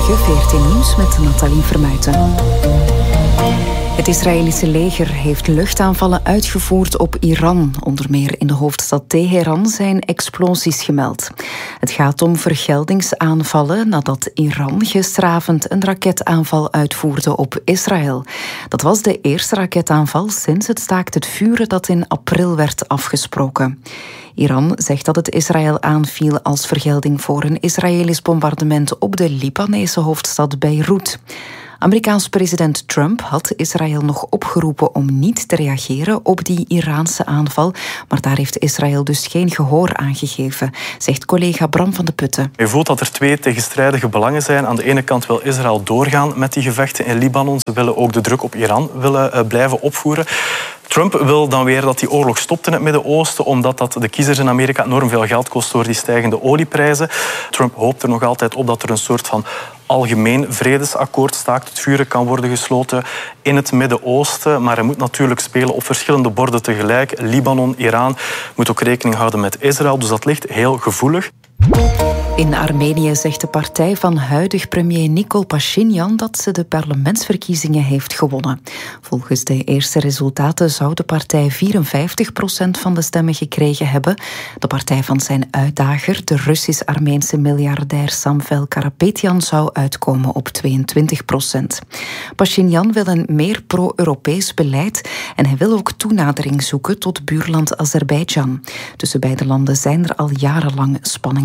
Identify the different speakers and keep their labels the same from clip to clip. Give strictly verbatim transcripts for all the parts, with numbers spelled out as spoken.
Speaker 1: Goedemorgen, V R T Nieuws met Nathalie Vermuijten. Het Israëlische leger heeft luchtaanvallen uitgevoerd op Iran. Onder meer in de hoofdstad Teheran zijn explosies gemeld. Het gaat om vergeldingsaanvallen nadat Iran gisteravond een raketaanval uitvoerde op Israël. Dat was de eerste raketaanval sinds het staakt het vuren dat in april werd afgesproken. Iran zegt dat het Israël aanviel als vergelding voor een Israëlisch bombardement op de Libanese hoofdstad Beirut. Amerikaans president Trump had Israël nog opgeroepen om niet te reageren op die Iraanse aanval, maar daar heeft Israël dus geen gehoor aan gegeven, zegt collega Bram van de Putten.
Speaker 2: Je voelt dat er twee tegenstrijdige belangen zijn. Aan de ene kant wil Israël doorgaan met die gevechten in Libanon. Ze willen ook de druk op Iran willen, uh, blijven opvoeren. Trump wil dan weer dat die oorlog stopt in het Midden-Oosten, omdat dat de kiezers in Amerika enorm veel geld kost door die stijgende olieprijzen. Trump hoopt er nog altijd op dat er een soort van algemeen vredesakkoord, staakt het vuren, kan worden gesloten in het Midden-Oosten. Maar hij moet natuurlijk spelen op verschillende borden tegelijk. Libanon, Iran, moet ook rekening houden met Israël. Dus dat ligt heel gevoelig.
Speaker 1: In Armenië zegt de partij van huidig premier Nikol Pashinyan dat ze de parlementsverkiezingen heeft gewonnen. Volgens de eerste resultaten zou de partij vierenvijftig procent van de stemmen gekregen hebben. De partij van zijn uitdager, de Russisch-Armeense miljardair Samvel Karapetyan, zou uitkomen op tweeëntwintig procent. Pashinyan wil een meer pro-Europees beleid en hij wil ook toenadering zoeken tot buurland Azerbeidzjan. Tussen beide landen zijn er al jarenlang spanningen.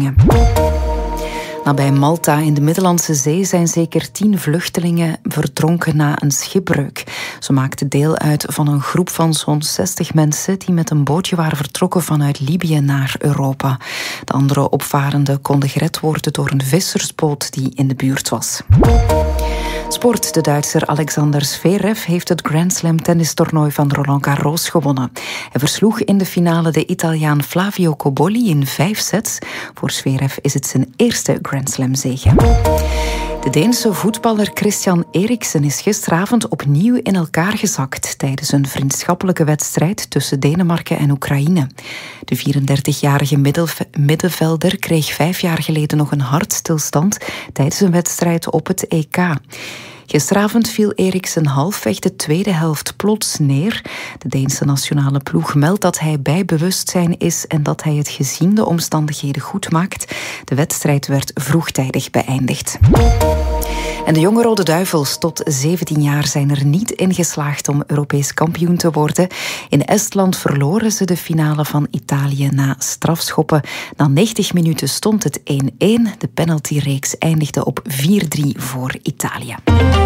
Speaker 1: Nabij Malta in de Middellandse Zee zijn zeker tien vluchtelingen verdronken na een schipbreuk. Ze maakten deel uit van een groep van zo'n zestig mensen die met een bootje waren vertrokken vanuit Libië naar Europa. De andere opvarenden konden gered worden door een vissersboot die in de buurt was. Sport. De Duitser Alexander Zverev heeft het Grand Slam tennistoernooi van Roland Garros gewonnen. Hij versloeg in de finale de Italiaan Flavio Cobolli in vijf sets. Voor Zverev is het zijn eerste Grand Slam zege. De Deense voetballer Christian Eriksen is gisteravond opnieuw in elkaar gezakt tijdens een vriendschappelijke wedstrijd tussen Denemarken en Oekraïne. De vierendertigjarige middenvelder kreeg vijf jaar geleden nog een hartstilstand tijdens een wedstrijd op het E K. Gisteravond viel Eriksen halfweg de tweede helft plots neer. De Deense nationale ploeg meldt dat hij bij bewustzijn is en dat hij het gezien de omstandigheden goed maakt. De wedstrijd werd vroegtijdig beëindigd. En de jonge Rode Duivels tot zeventien jaar zijn er niet in geslaagd om Europees kampioen te worden. In Estland verloren ze de finale van Italië na strafschoppen. Na negentig minuten stond het één-één. De penaltyreeks eindigde op vier drie voor Italië.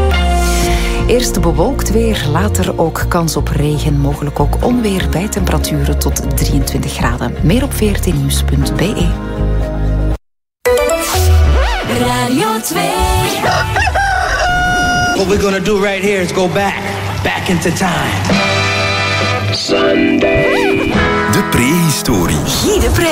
Speaker 1: Eerst bewolkt weer, later ook kans op regen, mogelijk ook onweer bij temperaturen tot drieëntwintig graden. Meer op v r t nieuws punt b e.
Speaker 3: Radio twee.
Speaker 4: What we're gonna do right here is go back, back into time.
Speaker 5: Sunday. De prehistorie.
Speaker 3: Guy de Pre.